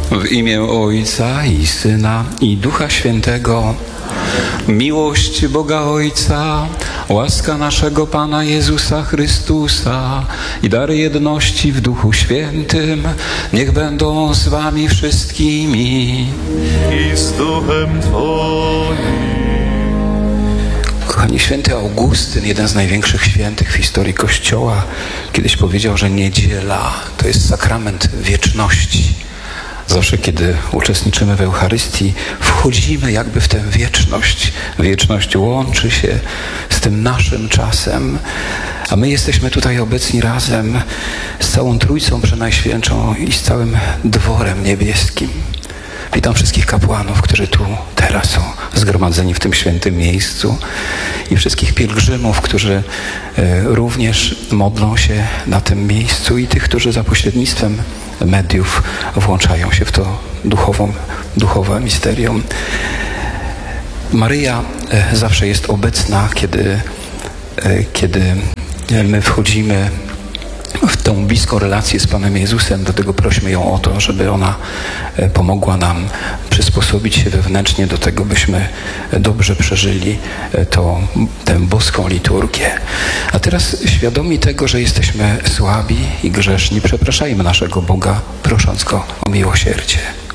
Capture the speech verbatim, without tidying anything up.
W imię Ojca i Syna i Ducha Świętego. Miłość Boga Ojca, łaska naszego Pana Jezusa Chrystusa i dar jedności w Duchu Świętym niech będą z wami wszystkimi. I z Duchem Twoim. Kochani, święty Augustyn, jeden z największych świętych w historii Kościoła, kiedyś powiedział, że niedziela to jest sakrament wieczności. Zawsze, kiedy uczestniczymy w Eucharystii, wchodzimy jakby w tę wieczność. Wieczność łączy się z tym naszym czasem, a my jesteśmy tutaj obecni razem z całą Trójcą Przenajświętszą i z całym dworem niebieskim. Witam wszystkich kapłanów, którzy tu teraz są zgromadzeni w tym świętym miejscu i wszystkich pielgrzymów, którzy również modlą się na tym miejscu i tych, którzy za pośrednictwem mediów włączają się w to duchową, duchowe misterium. Maryja zawsze jest obecna, kiedy, kiedy my wchodzimy w tą bliską relację z Panem Jezusem. Dlatego prośmy ją o to, żeby ona pomogła nam przysposobić się wewnętrznie do tego, byśmy dobrze przeżyli to, tę boską liturgię. A teraz, świadomi tego, że jesteśmy słabi i grzeszni, przepraszajmy naszego Boga, prosząc Go o miłosierdzie.